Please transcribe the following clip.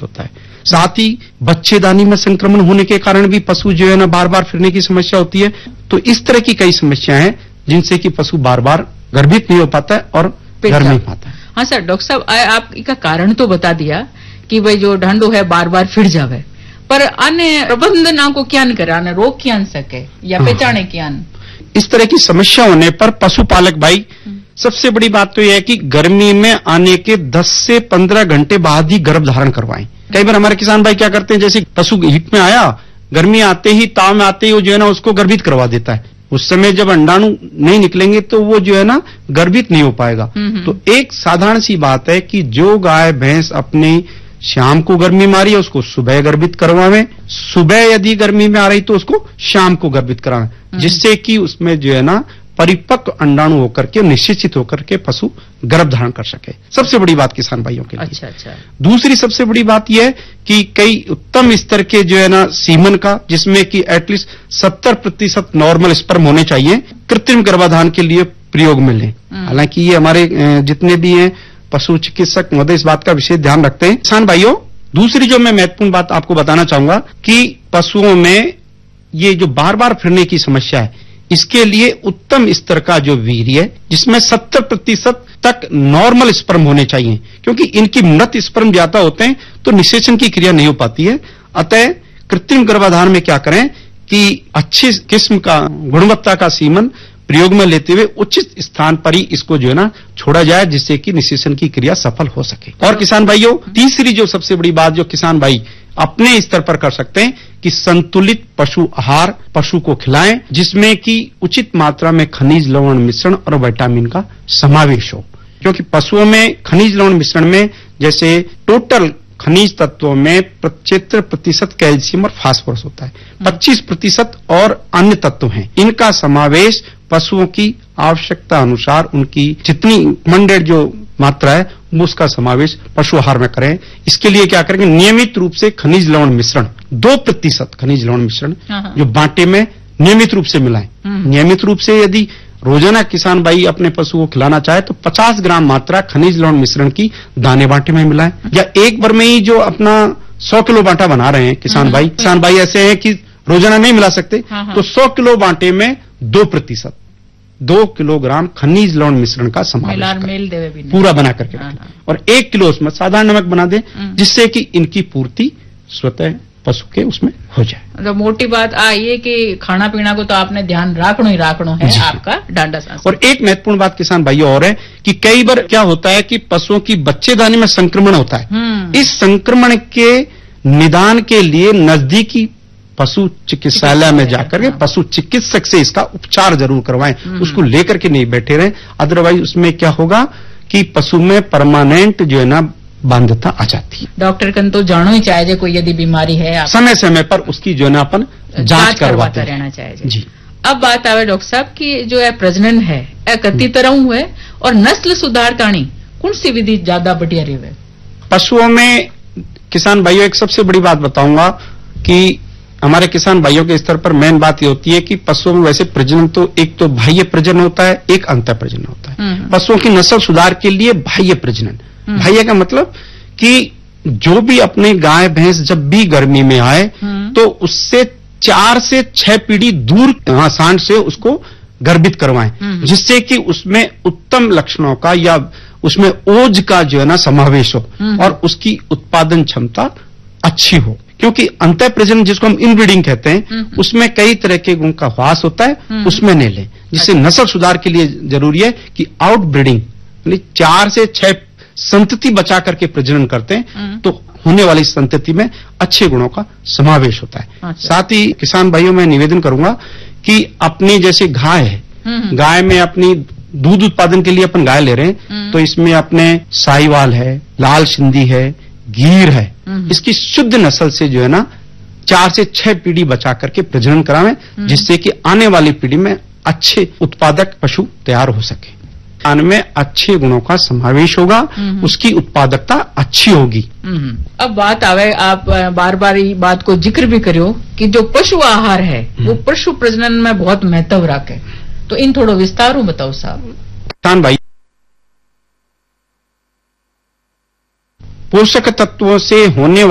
प्रभावित होता है। साथ ही बच्चेदानी में संक्रमण होने के कारण भी पशु जो है ना बार बार फिरने की समस्या होती है। तो इस तरह की कई समस्याएं हैं जिनसे कि पशु बार बार गर्भित नहीं हो पाता है और घर नहीं पाता है। हाँ सर, डॉक्टर साहब आप इसका कारण तो बता दिया कि भाई जो ढंडो है बार बार फिर जावे, पर अन्य प्रबंधना को क्या न करे, अन्य रोक क्या न सके या पहचाने क्या न? इस तरह की समस्या होने पर पशुपालक भाई सबसे बड़ी बात तो यह है कि गर्मी में आने के 10 से 15 घंटे बाद ही गर्भ धारण करवाएं। कई बार हमारे किसान भाई क्या करते हैं, जैसे पशु हीट में आया, गर्मी आते ही ताव में आते ही वो जो है ना उसको गर्भित करवा देता है। उस समय जब अंडाणु नहीं निकलेंगे तो वो जो है ना गर्भित नहीं हो पाएगा। तो एक साधारण सी बात है कि जो गाय भैंस अपने शाम को गर्मी में आ रही है उसको सुबह गर्भित करवाएं, सुबह यदि गर्मी में आ रही तो उसको शाम को गर्भित कराएं, जिससे कि उसमें जो है ना परिपक्व अंडाणु होकर के निश्चित होकर के पशु गर्भ धारण कर सके। सबसे बड़ी बात किसान भाइयों के लिए। अच्छा। दूसरी सबसे बड़ी बात यह है कि कई उत्तम स्तर के जो है ना सीमन का, जिसमें कि एटलीस्ट 70% नॉर्मल स्पर्म होने चाहिए, कृत्रिम गर्भाधान के लिए प्रयोग में लें। हालांकि ये हमारे जितने भी हैं पशु चिकित्सक महोदय इस बात का विशेष ध्यान रखते हैं। किसान भाइयों, दूसरी जो मैं महत्वपूर्ण बात आपको बताना चाहूंगा कि पशुओं में ये जो बार बार फिरने की समस्या है, इसके लिए उत्तम स्तर का जो वीर्य जिसमें 70% तक नॉर्मल स्पर्म होने चाहिए, क्योंकि इनकी मृत स्पर्म ज्यादा होते हैं तो निषेचन की क्रिया नहीं हो पाती है। अतः कृत्रिम गर्भाधान में क्या करें कि अच्छी किस्म का गुणवत्ता का सीमन प्रयोग में लेते हुए उचित स्थान पर ही इसको जो है ना छोड़ा जाए, जिससे कि निषेचन की क्रिया सफल हो सके। और किसान भाइयों, तीसरी जो सबसे बड़ी बात जो किसान भाई अपने स्तर पर कर सकते हैं कि संतुलित पशु आहार पशु को खिलाएं, जिसमें कि उचित मात्रा में खनिज लवण मिश्रण और विटामिन का समावेश हो। क्योंकि पशुओं में खनिज लवण मिश्रण में जैसे टोटल खनिज तत्वों में 75% कैल्शियम और फास्फोरस होता है, 25% और अन्य तत्व हैं। इनका समावेश पशुओं की आवश्यकता अनुसार उनकी जितनी रिकमेंडेड जो मात्रा है वो उसका समावेश पशु आहार में करें। इसके लिए क्या करेंगे, नियमित रूप से खनिज लवण मिश्रण 2% खनिज लवण मिश्रण जो बांटे में नियमित रूप से मिलाएं। नियमित रूप से यदि रोजाना किसान भाई अपने पशु को खिलाना चाहे तो 50 ग्राम मात्रा खनिज लवण मिश्रण की दाने बांटे में मिलाएं। या एक बार में ही जो अपना 100 किलो बांटा बना रहे हैं किसान भाई ऐसे हैं कि रोजाना नहीं मिला सकते, तो 100 किलो बांटे में 2% 2 किलोग्राम खनिज लवण मिश्रण का समावेश पूरा बना करके और 1 किलो उसमें साधारण नमक बना दे, जिससे कि इनकी पूर्ति स्वतः पशु के उसमें हो जाए। तो मोटी बात ये कि खाना पीना को तो आपने ध्यान रखना ही रखना है आपका डांडा सांस। और एक महत्वपूर्ण बात किसान भाइयों और है कि कई बार क्या होता है कि पशुओं की बच्चेदानी में संक्रमण होता है। इस संक्रमण के निदान के लिए नजदीकी पशु चिकित्सालय में जाकर के पशु चिकित्सक से इसका उपचार जरूर करवाएं, उसको लेकर के नहीं बैठे रहें। अदरवाइज उसमें क्या होगा कि पशु में परमानेंट जो है ना बाध्यता आ जाती है। डॉक्टर कन तो जानो ही चाहिए कोई यदि बीमारी है, समय समय पर उसकी जो है ना अपन जांच करवाते रहना चाहिए जी। अब बात आवे डॉक्टर साहब की जो है प्रजनन है कति तरह है और नस्ल सुधार करनी कौन सी विधि ज्यादा बढ़िया रहे? पशुओं में किसान भाइयों एक सबसे बड़ी बात बताऊंगा कि हमारे किसान भाइयों के स्तर पर मेन बात ये होती है कि पशुओं में वैसे प्रजनन तो एक तो बाह्य प्रजनन होता है, एक अंतः प्रजनन होता है। पशुओं की नस्ल सुधार के लिए बाह्य प्रजनन, बाह्य का मतलब कि जो भी अपने गाय भैंस जब भी गर्मी में आए तो उससे 4 से 6 पीढ़ी दूर सांड से उसको गर्भित करवाएं, जिससे कि उसमें उत्तम लक्षणों का या उसमें ओज का जो है ना समावेश हो और उसकी उत्पादन क्षमता अच्छी हो। क्योंकि अंतः प्रजनन जिसको हम इनब्रीडिंग कहते हैं उसमें कई तरह के गुण का ह्रास होता है, उसमें नहीं ले, जिससे नस्ल सुधार के लिए जरूरी है कि आउट ब्रीडिंग 4 से 6 संतति बचा करके प्रजनन करते हैं तो होने वाली संतति में अच्छे गुणों का समावेश होता है। साथ ही किसान भाइयों में निवेदन करूंगा कि अपनी जैसे गाय है, गाय में अपनी दूध उत्पादन के लिए अपन गाय ले रहे हैं तो इसमें अपने साहिवाल है, लाल सिंधी है, गीर है, इसकी शुद्ध नस्ल से जो है ना 4 से 6 पीढ़ी बचा करके प्रजनन करावें, जिससे कि आने वाली पीढ़ी में अच्छे उत्पादक पशु तैयार हो सके। में अच्छे गुणों का समावेश होगा, उसकी उत्पादकता अच्छी होगी। अब बात आवे, आप बार बार ये बात को जिक्र भी करियो कि जो पशु आहार है वो पशु प्रजनन में बहुत महत्व रखे, तो इन थोड़ो विस्तार बताओ साहब। किसान भाई, पोषक तत्वों से होने